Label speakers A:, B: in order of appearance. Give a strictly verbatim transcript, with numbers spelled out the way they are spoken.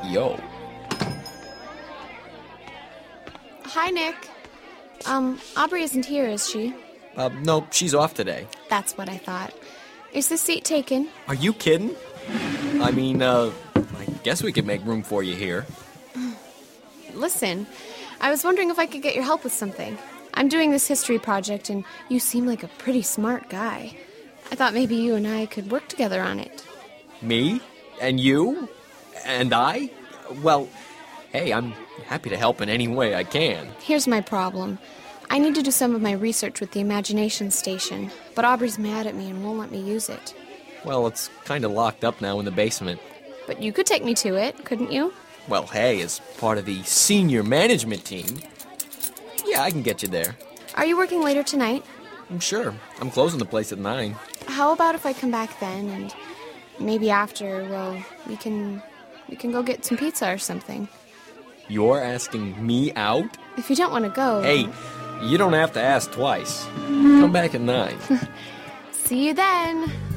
A: Yo.
B: Hi, Nick. Um, Aubrey isn't here, is she?
A: Uh, no, she's off today.
B: That's what I thought. Is the seat taken?
A: Are you kidding? I mean, uh, I guess we could make room for you here.
B: Listen, I was wondering if I could get your help with something. I'm doing this history project, and you seem like a pretty smart guy. I thought maybe you and I could work together on it.
A: Me? And you? And I? Well, hey, I'm happy to help in any way I can.
B: Here's my problem. I need to do some of my research with the Imagination Station, but Aubrey's mad at me and won't let me use it.
A: Well, it's kind of locked up now in the basement.
B: But you could take me to it, couldn't you?
A: Well, hey, as part of the senior management team, yeah, I can get you there.
B: Are you working later tonight?
A: I'm sure. I'm closing the place at nine.
B: How about if I come back then, and maybe after, well, we can we can go get some pizza or something.
A: You're asking me out?
B: If you don't want to go...
A: Hey, you don't have to ask twice. Come back at nine.
B: See you then.